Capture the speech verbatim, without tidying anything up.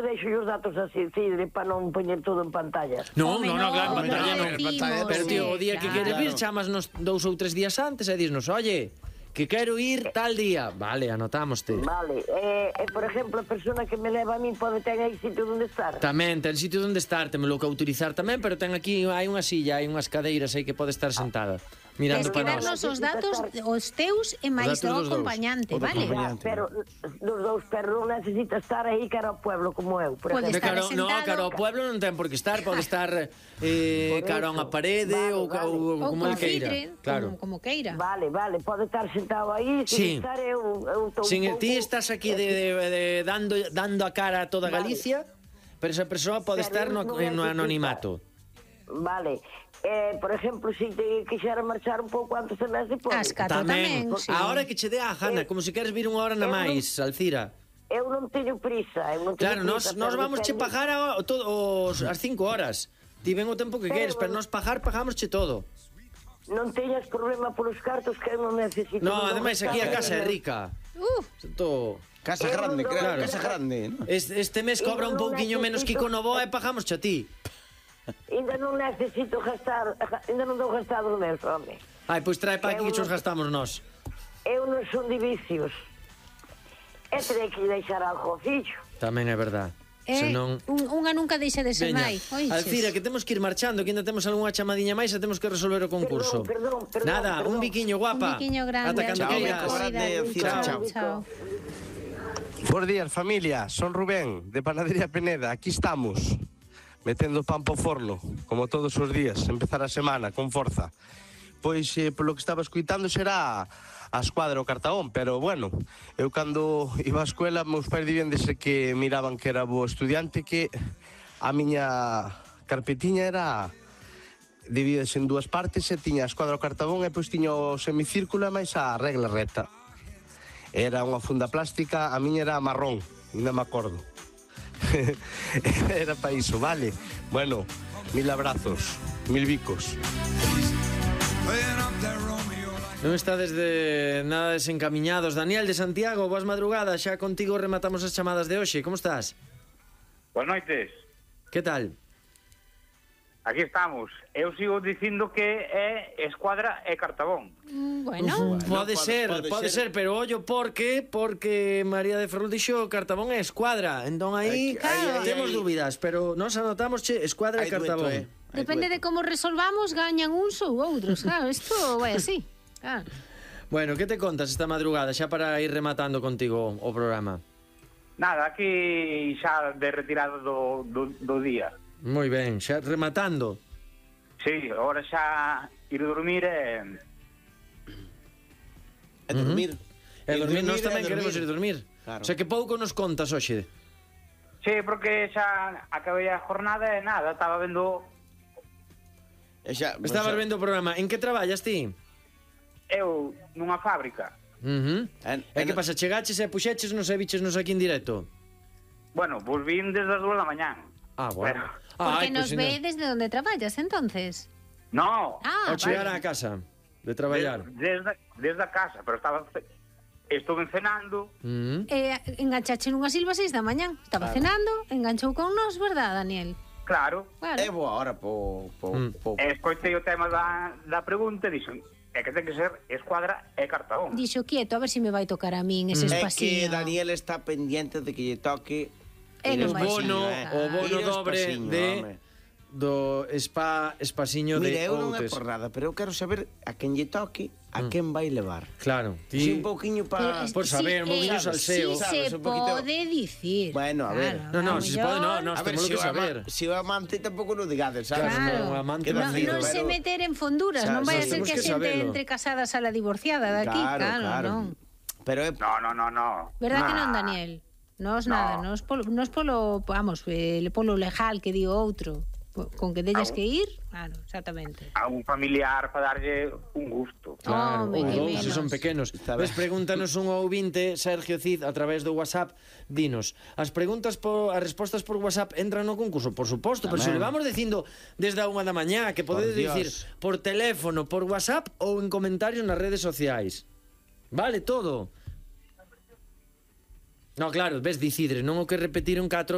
deixo os datos así, Cidre, para non poñer todo en pantalla. No, no, no, claro, en pantalla non. Pero, tío, o día que queres vir, chamasnos dous ou tres días antes e disnos, oye, que quero ir tal día. Vale, anotámoste. Vale, e, eh, por exemplo, a persona que me leva a min pode ter aí sitio onde estar. Tamén, ten sitio onde estar, temelo que autorizar tamén, pero ten aquí, hai unha silla, hai unhas cadeiras aí que pode estar sentada. Mirando Tens que para darnos nós. os datos, os teus e máis do acompañante, vale? Ya, pero dos dous, pero non necesita estar aí cara ao pueblo como eu, por Pode exemplo. estar Caro, no, sentado. caro ao pueblo non ten por que estar, pode estar eh, caro a unha parede Vale, ou, vale. ou, Ou como con el queira. cidre, Claro. como, como queira. Vale, vale, pode estar sentado aí, Sí. sin estar eu, eu estou Sin un pouco... ti estás aquí de, de, de dando, dando a cara a toda Vale. Galicia, pero esa persoa pode Pero estar no, non no necesita. anonimato. Vale. Eh, por exemplo, se te quixera marchar un pouco antes tamén se pode. As catro tamén, sí. A hora que che dé a gana, como se queres vir unha hora na eu máis, Alcira. Eu non teño prisa, eu non teño Claro, prisa. nos, nos pero vamos che depende- pagar a, todo, os, as cinco horas. Ti ven o tempo que Pero- queres, pero nos pagar, pagamos che todo. Non teñas problema polos cartos que eu non necesito. No, Non ademais aquí a casa é rica. Uh, Todo. Casa Eu grande, non- claro, claro. casa grande, ¿no? Este, este mes cobra un pouquiño menos que Kiko Novoa e pagamos che a ti. Ainda non necesito gastar, ainda non dou gastado o meu, home. Ai, pois trae pa aquí Eu que chos non- gastamos nós. Eu non son de vicios. E terei que deixar algo ao fillo. Tamén é verdad. eh, Senón... un, unha nunca deixa de ser Veña, nai. Oixes. Alcira, que temos que ir marchando, que ainda temos algunha chamadiña máis e temos que resolver o concurso. Perdón, perdón, perdón, Nada, perdón. un biquiño guapa. Un biquiño grande. Ata cando Chao, queiras. beco grande, Alcira, Chao, chao. chao. Buenos días, familia. Son Rubén, de Panadería Peneda. Aquí estamos, metendo pan po forno, como todos os días. Empezar a semana con forza. Pois, eh, polo que estaba escuitando, será a escuadra o Cartaón, pero bueno, eu cando iba á escuela, meus pais debían de ser que miraban que era bo estudiante, que a miña carpetiña era divídese en dúas partes e tiña a escuadra o Cartabón e pois tiña o semicírculo e máis a regla recta. Era unha funda plástica, a miña era marrón, ainda me acordo. Era para iso, vale? Bueno, mil abrazos, mil bicos. Non está desde nada desencamiñados. Daniel de Santiago, boas madrugadas. Xa contigo rematamos as chamadas de hoxe. Como estás? Boas noites. Que tal? Aquí estamos. Eu sigo dicindo que é Escuadra e Cartabón. Mm, Bueno, Uf, pode pode- ser, pode pode ser. ser, pero ollo porque porque María de Ferrol dixo Cartabón é Escuadra. Entón aí Ai, que- ai, ai, temos ai. dúbidas, pero nos anotamos che Escuadra e Hai dueto, Cartabón. eh. Hai depende de dueto. como resolvamos, gañan uns ou outros. Claro, isto vai así. Claro. Bueno, que te contas esta madrugada xa para ir rematando contigo o programa? Nada, aquí xa de retirada do, do, do día. Moi ben, xa rematando. Sí, agora xa ir dormir e... E dormir. E dormir, nós e tamén queremos ir dormir. Claro. O sea que pouco nos contas hoxe. Sí, porque xa acabei a jornada e nada, estaba vendo... E xa, Estabas xa- vendo o programa. En que traballas ti? Eu nunha fábrica. Uh -huh. En- E que en- pasa, chegaches e puxeches nos e biches nos aquí en directo? Bueno, volvín desde as dúas da mañán. Ah, bueno. Pero- Porque Ai, nos pues, ve desde onde traballas, entonces. No, Ah, Ao chegar vale. á casa de traballar. des- desde, desde a casa, pero estaba... Estuve cenando. Uh -huh. Eh, enganchache nunha silva seis da mañán. Estaba cenando, enganchou con nós, verdad, Daniel? Claro. Claro. É boa hora po... po, Mm. po. E escoitei o tema da, da pregunta e dixen, é que ten que ser Escuadra e Cartabón. Dixo quieto, a ver se me vai tocar a min ese É espaciño. que Daniel está pendiente de que lle toque E ir non ao vai espaciño, bono, eh. o bono Ir ao dobre espaciño, de home. do spa espaciño Mira, de eu non é Outes. por nada, pero eu quero saber a quen lle toque, a quen vai levar. Claro. Si Ti... un pouquiño pa... Pero, por saber, un poquillo salseo. Si Sabes, se un poquito- pode dicir. Bueno, a ver. No, no, a si se pode, no, mellor- no, A ver, temos si que o, ama, saber. si o amante tampouco non digades, sabes? Claro. No, amante Queda Non, fino, non se pero- meter en fonduras, Claro, non vai a sí, ser temos que a que xente sabelo. entre casadas a la divorciada de aquí, Claro, claro, claro. non. Pero é... No, no, no, no. Verdad que non, Nah. Daniel? Nos No. nada, nos polo, nos polo, vamos, eh, polo legal que digo outro. Con que delles Au. que ir, claro, exactamente. A un familiar para darlle un gusto. Claro, Home, ou que dous se menos. son pequenos. Está Ves, ben. pregúntanos un ouvinte, Sergio Cid, a través do WhatsApp, dinos, as preguntas por, as respostas por WhatsApp entran no concurso, por suposto, pero se Tamén. le vamos dicindo desde a unha da mañá, que podedes Por Dios. dicir por teléfono, por WhatsApp ou en comentarios nas redes sociais. Vale todo. No, claro, ves, dicidre, non o que repetiron catro